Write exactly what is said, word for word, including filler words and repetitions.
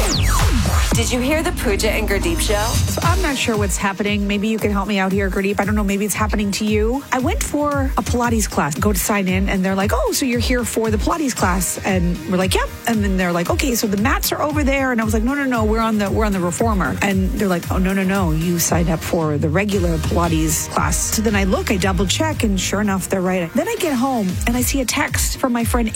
Did you hear the Pooja and Gurdeep show? So I'm not sure what's happening. Maybe you can help me out here, Gurdeep. I don't know. Maybe it's happening to you. I went for a Pilates class. Go to sign in, and they're like, oh, so you're here for the Pilates class? And we're like, yep. And then they're like, okay, so the mats are over there. And I was like, no, no, no, we're on the we're on the reformer. And they're like, oh, no, no, no, you signed up for the regular Pilates class. So then I look, I double check, and sure enough, they're right. Then I get home, and I see a text from my friend